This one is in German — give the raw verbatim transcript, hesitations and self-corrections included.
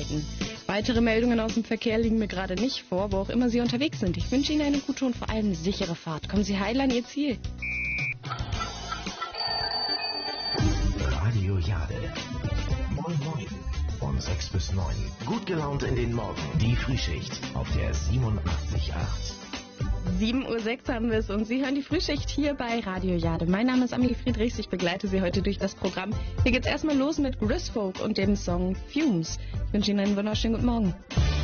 halten. Weitere Meldungen aus dem Verkehr liegen mir gerade nicht vor, wo auch immer Sie unterwegs sind. Ich wünsche Ihnen eine gute und vor allem sichere Fahrt. Kommen Sie heil an Ihr Ziel. Radio Jade. Moin Moin. Von sechs bis neun. Gut gelaunt in den Morgen. Die Frühschicht auf der siebenundachtzig Komma acht. sieben Uhr sechs haben wir es und Sie hören die Frühschicht hier bei Radio Jade. Mein Name ist Amelie Friedrichs, ich begleite Sie heute durch das Programm. Hier geht's erstmal los mit Grisfolk und dem Song Fumes. Ich wünsche Ihnen einen wunderschönen guten Morgen.